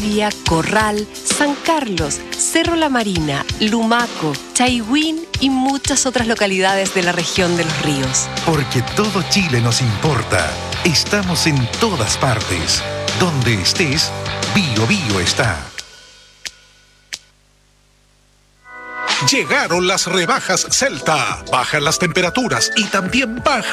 Valdivia, Corral, San Carlos, Cerro La Marina, Lumaco, Chaihuín y muchas otras localidades de la región de Los Ríos. Porque todo Chile nos importa. Estamos en todas partes. Donde estés, Bio Bio está. Llegaron las rebajas Celta. Bajan las temperaturas y también bajan